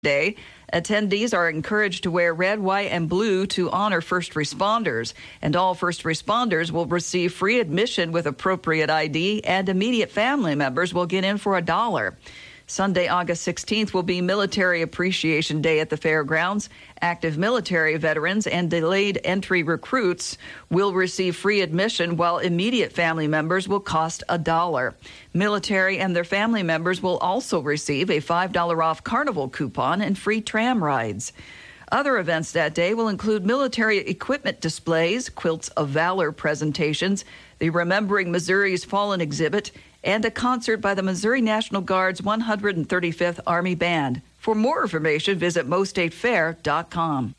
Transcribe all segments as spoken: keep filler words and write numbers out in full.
Day. Attendees are encouraged to wear red, white, and blue to honor first responders. And all first responders will receive free admission with appropriate I D, and immediate family members will get in for a dollar. Sunday, August sixteenth, will be Military Appreciation Day at the fairgrounds. Active military veterans and delayed entry recruits will receive free admission, while immediate family members will cost a dollar. Military and their family members will also receive a five dollars off carnival coupon and free tram rides. Other events that day will include military equipment displays, Quilts of Valor presentations, the Remembering Missouri's Fallen exhibit, and a concert by the Missouri National Guard's one hundred thirty-fifth Army Band. For more information, visit mo state fair dot com.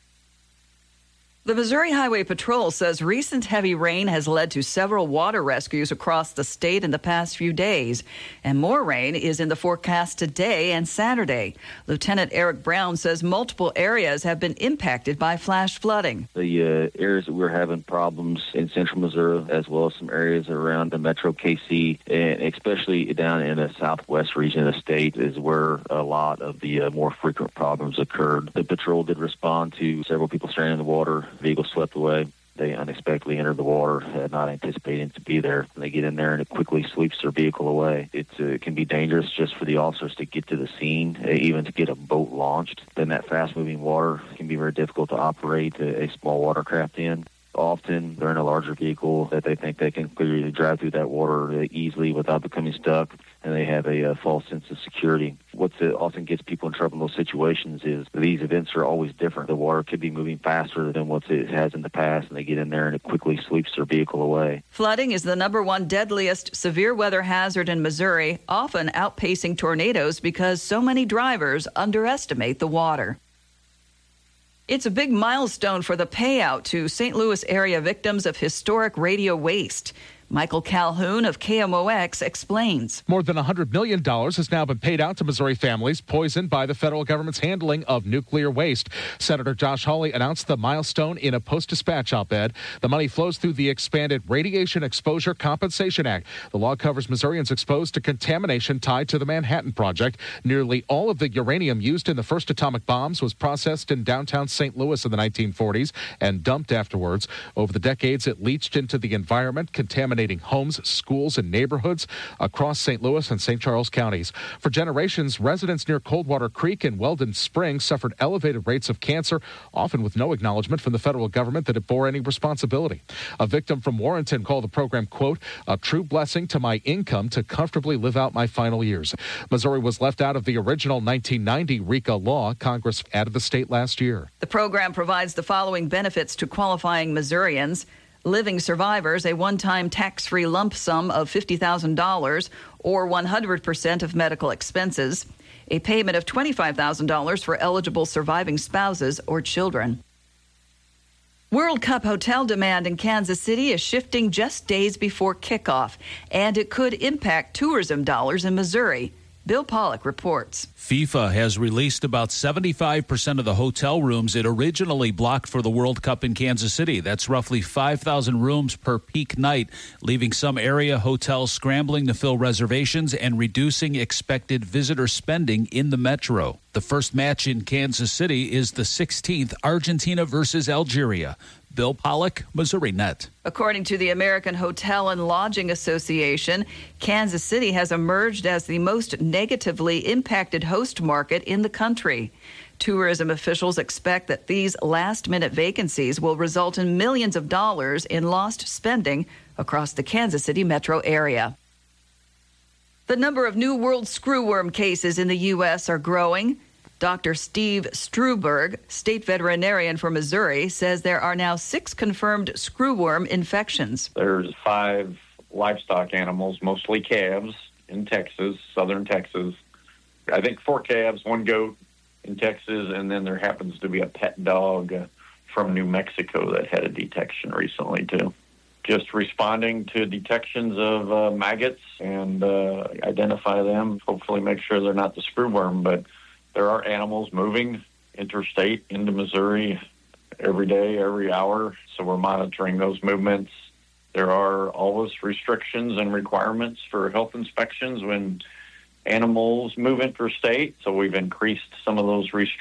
The Missouri Highway Patrol says recent heavy rain has led to several water rescues across the state in the past few days, and more rain is in the forecast today and Saturday. Lieutenant Eric Brown says multiple areas have been impacted by flash flooding. The uh, areas that we're having problems in central Missouri, as well as some areas around the Metro K C, and especially down in the southwest region of the state, is where a lot of the uh, more frequent problems occurred. The patrol did respond to several people stranded in the water. Vehicles swept away. They unexpectedly entered the water, uh, not anticipating to be there. They get in there and it quickly sweeps their vehicle away. It uh, can be dangerous just for the officers to get to the scene, uh, even to get a boat launched. Then that fast-moving water can be very difficult to operate a, a small watercraft in. Often they're in a larger vehicle that they think they can clearly drive through that water easily without becoming stuck, and they have a, a false sense of security. What often gets people in trouble in those situations is these events are always different. The water could be moving faster than what it has in the past, and they get in there and it quickly sweeps their vehicle away. Flooding is the number one deadliest severe weather hazard in Missouri, often outpacing tornadoes because so many drivers underestimate the water. It's a big milestone for the payout to Saint Louis area victims of historic radio waste. Michael Calhoun of K M O X explains. More than one hundred million dollars has now been paid out to Missouri families poisoned by the federal government's handling of nuclear waste. Senator Josh Hawley announced the milestone in a Post-Dispatch op-ed. The money flows through the expanded Radiation Exposure Compensation Act. The law covers Missourians exposed to contamination tied to the Manhattan Project. Nearly all of the uranium used in the first atomic bombs was processed in downtown Saint Louis in the nineteen forties and dumped afterwards. Over the decades, it leached into the environment, contaminating homes, schools, and neighborhoods across Saint Louis and Saint Charles counties. For generations, residents near Coldwater Creek and Weldon Springs suffered elevated rates of cancer, often with no acknowledgement from the federal government that it bore any responsibility. A victim from Warrenton called the program, quote, a true blessing to my income to comfortably live out my final years. Missouri was left out of the original nineteen ninety RECA law. Congress added the state last year. The program provides the following benefits to qualifying Missourians. Living survivors, a one-time tax-free lump sum of fifty thousand dollars or one hundred percent of medical expenses, a payment of twenty-five thousand dollars for eligible surviving spouses or children. World Cup hotel demand in Kansas City is shifting just days before kickoff, and it could impact tourism dollars in Missouri. Bill Pollock reports. FIFA has released about seventy-five percent of the hotel rooms it originally blocked for the World Cup in Kansas City. That's roughly five thousand rooms per peak night, leaving some area hotels scrambling to fill reservations and reducing expected visitor spending in the metro. The first match in Kansas City is the sixteenth, Argentina versus Algeria. Bill Pollock, Missouri Net. According to the American Hotel and Lodging Association, Kansas City has emerged as the most negatively impacted host market in the country. Tourism officials expect that these last-minute vacancies will result in millions of dollars in lost spending across the Kansas City metro area. The number of new world screwworm cases in the U S are growing. Doctor Steve Struberg, state veterinarian for Missouri, says there are now six confirmed screwworm infections. There's five livestock animals, mostly calves, in Texas, southern Texas. I think four calves, one goat in Texas, and then there happens to be a pet dog uh, from New Mexico that had a detection recently, too. Just responding to detections of uh, maggots and uh, identify them, hopefully make sure they're not the screwworm, but there are animals moving interstate into Missouri every day, every hour, so we're monitoring those movements. There are always restrictions and requirements for health inspections when animals move interstate, so we've increased some of those restrictions.